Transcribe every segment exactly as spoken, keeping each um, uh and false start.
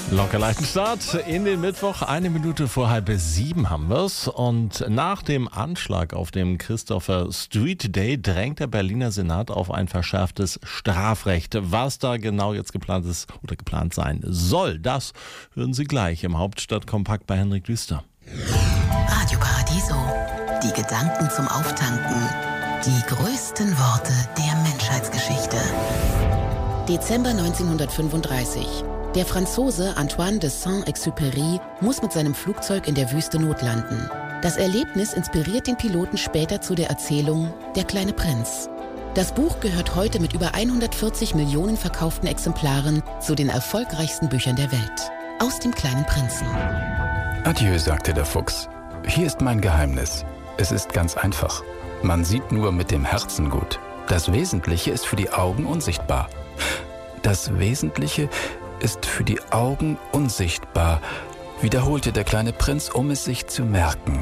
Locker leichten Start in den Mittwoch. Eine Minute vor halb sieben haben wir's. Und nach dem Anschlag auf dem Christopher Street Day drängt der Berliner Senat auf ein verschärftes Strafrecht. Was da genau jetzt geplant ist oder geplant sein soll, das hören Sie gleich im Hauptstadtkompakt bei Henrik Düster. Radio Paradiso. Die Gedanken zum Auftanken. Die größten Worte der Menschheitsgeschichte. Dezember neunzehnhundertfünfunddreißig. Der Franzose Antoine de Saint-Exupéry muss mit seinem Flugzeug in der Wüste notlanden. Das Erlebnis inspiriert den Piloten später zu der Erzählung Der kleine Prinz. Das Buch gehört heute mit über hundertvierzig Millionen verkauften Exemplaren zu den erfolgreichsten Büchern der Welt. Aus dem kleinen Prinzen. Adieu, sagte der Fuchs. Hier ist mein Geheimnis. Es ist ganz einfach. Man sieht nur mit dem Herzen gut. Das Wesentliche ist für die Augen unsichtbar. Das Wesentliche ist für die Augen unsichtbar, wiederholte der kleine Prinz, um es sich zu merken.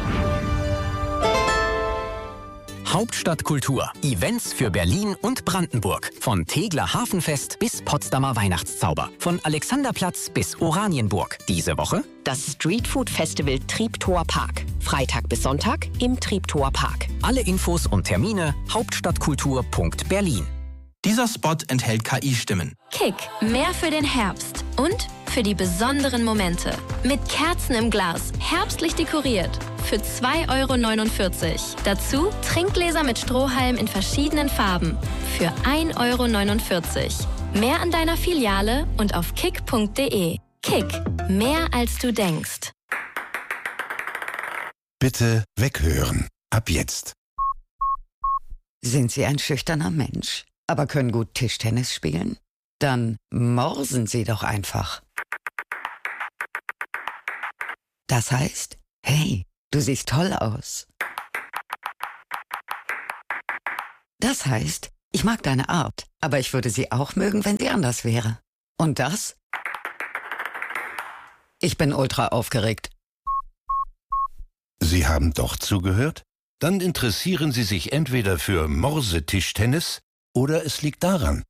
Hauptstadtkultur. Events für Berlin und Brandenburg. Von Tegeler Hafenfest bis Potsdamer Weihnachtszauber. Von Alexanderplatz bis Oranienburg. Diese Woche das Streetfood Festival Treptower Park. Freitag bis Sonntag im Treptower Park. Alle Infos und Termine hauptstadtkultur punkt berlin. Dieser Spot enthält K I-Stimmen. Kick, mehr für den Herbst und für die besonderen Momente. Mit Kerzen im Glas, herbstlich dekoriert. Für zwei Euro neunundvierzig. Dazu Trinkgläser mit Strohhalm in verschiedenen Farben. Für ein Euro neunundvierzig. Mehr an deiner Filiale und auf kick punkt de. Kick, mehr als du denkst. Bitte weghören. Ab jetzt. Sind Sie ein schüchterner Mensch, aber können gut Tischtennis spielen? Dann morsen Sie doch einfach. Das heißt, hey, du siehst toll aus. Das heißt, ich mag deine Art, aber ich würde sie auch mögen, wenn sie anders wäre. Und das? Ich bin ultra aufgeregt. Sie haben doch zugehört? Dann interessieren Sie sich entweder für Morse-Tischtennis oder es liegt daran.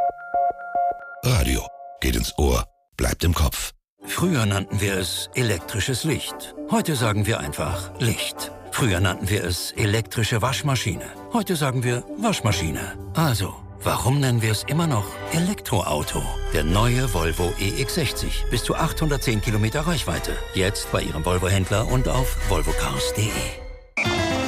Radio geht ins Ohr, bleibt im Kopf. Früher nannten wir es elektrisches Licht. Heute sagen wir einfach Licht. Früher nannten wir es elektrische Waschmaschine. Heute sagen wir Waschmaschine. Also, warum nennen wir es immer noch Elektroauto? Der neue Volvo E X sechzig. Bis zu achthundertzehn Kilometer Reichweite. Jetzt bei Ihrem Volvo-Händler und auf volvo cars punkt de.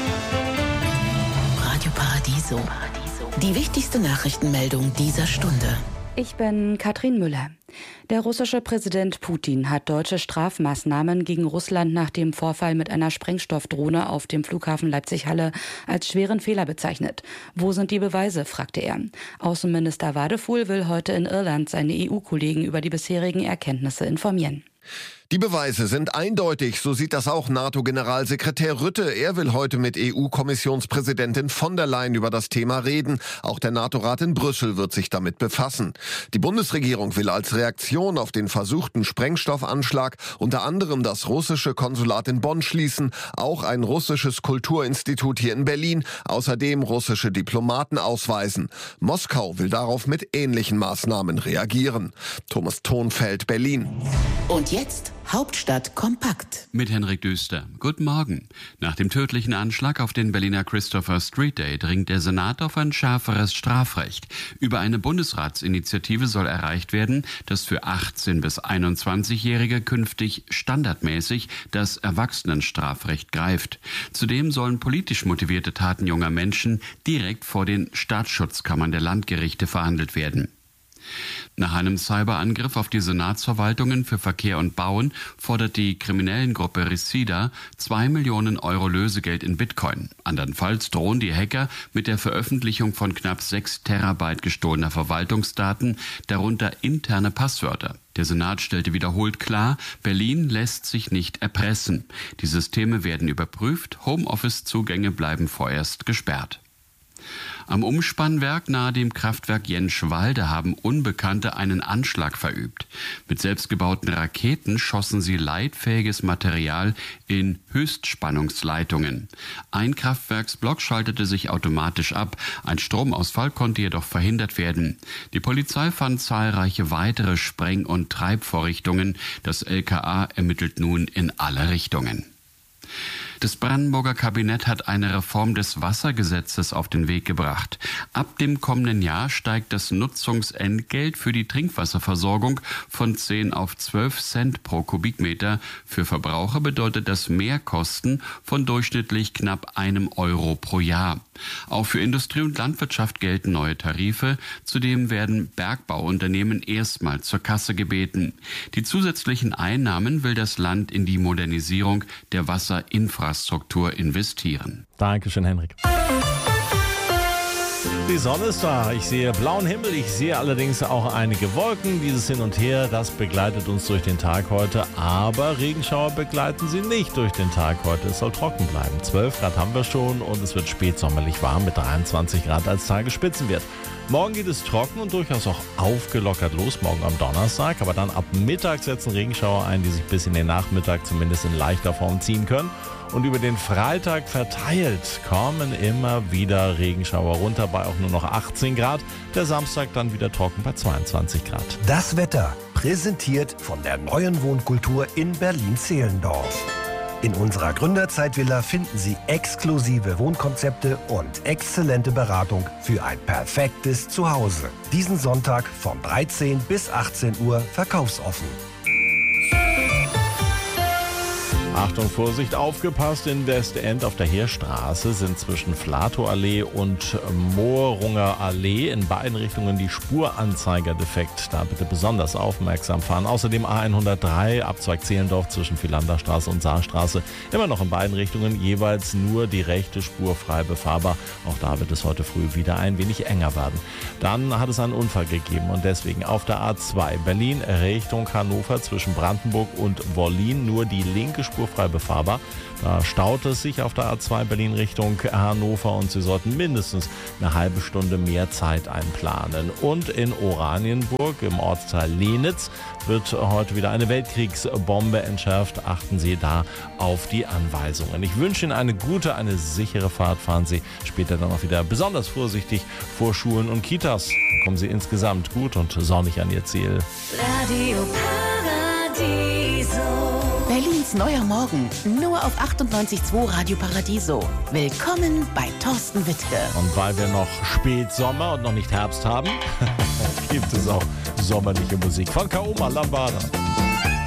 Radio Paradiso. Die wichtigste Nachrichtenmeldung dieser Stunde. Ich bin Katrin Müller. Der russische Präsident Putin hat deutsche Strafmaßnahmen gegen Russland nach dem Vorfall mit einer Sprengstoffdrohne auf dem Flughafen Leipzig-Halle als schweren Fehler bezeichnet. Wo sind die Beweise, fragte er. Außenminister Wadefuhl will heute in Irland seine E U-Kollegen über die bisherigen Erkenntnisse informieren. Die Beweise sind eindeutig, so sieht das auch NATO-Generalsekretär Rutte. Er will heute mit E U-Kommissionspräsidentin von der Leyen über das Thema reden. Auch der NATO-Rat in Brüssel wird sich damit befassen. Die Bundesregierung will als Reaktion auf den versuchten Sprengstoffanschlag unter anderem das russische Konsulat in Bonn schließen, auch ein russisches Kulturinstitut hier in Berlin, außerdem russische Diplomaten ausweisen. Moskau will darauf mit ähnlichen Maßnahmen reagieren. Thomas Thonfeld, Berlin. Und jetzt Hauptstadt kompakt. Mit Henrik Düster. Guten Morgen. Nach dem tödlichen Anschlag auf den Berliner Christopher Street Day dringt der Senat auf ein schärferes Strafrecht. Über eine Bundesratsinitiative soll erreicht werden, dass für achtzehn- bis einundzwanzigjährige künftig standardmäßig das Erwachsenenstrafrecht greift. Zudem sollen politisch motivierte Taten junger Menschen direkt vor den Staatsschutzkammern der Landgerichte verhandelt werden. Nach einem Cyberangriff auf die Senatsverwaltungen für Verkehr und Bauen fordert die Kriminellengruppe Reseda zwei Millionen Euro Lösegeld in Bitcoin. Andernfalls drohen die Hacker mit der Veröffentlichung von knapp sechs Terabyte gestohlener Verwaltungsdaten, darunter interne Passwörter. Der Senat stellte wiederholt klar, Berlin lässt sich nicht erpressen. Die Systeme werden überprüft, Homeoffice-Zugänge bleiben vorerst gesperrt. Am Umspannwerk nahe dem Kraftwerk Jenschwalde haben Unbekannte einen Anschlag verübt. Mit selbstgebauten Raketen schossen sie leitfähiges Material in Höchstspannungsleitungen. Ein Kraftwerksblock schaltete sich automatisch ab. Ein Stromausfall konnte jedoch verhindert werden. Die Polizei fand zahlreiche weitere Spreng- und Treibvorrichtungen. Das L K A ermittelt nun in alle Richtungen. Das Brandenburger Kabinett hat eine Reform des Wassergesetzes auf den Weg gebracht. Ab dem kommenden Jahr steigt das Nutzungsentgelt für die Trinkwasserversorgung von zehn auf zwölf Cent pro Kubikmeter. Für Verbraucher bedeutet das Mehrkosten von durchschnittlich knapp einem Euro pro Jahr. Auch für Industrie und Landwirtschaft gelten neue Tarife. Zudem werden Bergbauunternehmen erstmal zur Kasse gebeten. Die zusätzlichen Einnahmen will das Land in die Modernisierung der Wasserinfrastruktur investieren. Dankeschön, Henrik. Die Sonne ist da. Ich sehe blauen Himmel. Ich sehe allerdings auch einige Wolken. Dieses Hin und Her, das begleitet uns durch den Tag heute. Aber Regenschauer begleiten sie nicht durch den Tag heute. Es soll trocken bleiben. zwölf Grad haben wir schon und es wird spätsommerlich warm mit dreiundzwanzig Grad als Tagesspitzenwert. Morgen geht es trocken und durchaus auch aufgelockert los, morgen am Donnerstag. Aber dann ab Mittag setzen Regenschauer ein, die sich bis in den Nachmittag zumindest in leichter Form ziehen können. Und über den Freitag verteilt kommen immer wieder Regenschauer runter bei auch nur noch achtzehn Grad. Der Samstag dann wieder trocken bei zweiundzwanzig Grad. Das Wetter präsentiert von der neuen Wohnkultur in Berlin-Zehlendorf. In unserer Gründerzeitvilla finden Sie exklusive Wohnkonzepte und exzellente Beratung für ein perfektes Zuhause. Diesen Sonntag von dreizehn bis achtzehn Uhr verkaufsoffen. Achtung, Vorsicht, aufgepasst, in Westend auf der Heerstraße sind zwischen Flatow-Allee und Mohrunger Allee in beiden Richtungen die Spuranzeiger defekt. Da bitte besonders aufmerksam fahren. Außerdem A hundertdrei, Abzweig Zehlendorf zwischen Philanderstraße und Saarstraße. Immer noch in beiden Richtungen jeweils nur die rechte Spur frei befahrbar. Auch da wird es heute früh wieder ein wenig enger werden. Dann hat es einen Unfall gegeben und deswegen auf der A zwei Berlin Richtung Hannover zwischen Brandenburg und Wollin nur die linke Spur frei befahrbar. Da staut es sich auf der A zwei Berlin Richtung Hannover und Sie sollten mindestens eine halbe Stunde mehr Zeit einplanen. Und in Oranienburg im Ortsteil Lenitz wird heute wieder eine Weltkriegsbombe entschärft. Achten Sie da auf die Anweisungen. Ich wünsche Ihnen eine gute, eine sichere Fahrt. Fahren Sie später dann auch wieder besonders vorsichtig vor Schulen und Kitas. Kommen Sie insgesamt gut und sonnig an Ihr Ziel. Radio Paradiso. Berlins neuer Morgen, nur auf achtundneunzig Komma zwei Radio Paradiso. Willkommen bei Thorsten Wittke. Und weil wir noch Spätsommer und noch nicht Herbst haben, gibt es auch sommerliche Musik von Kaoma Lambada.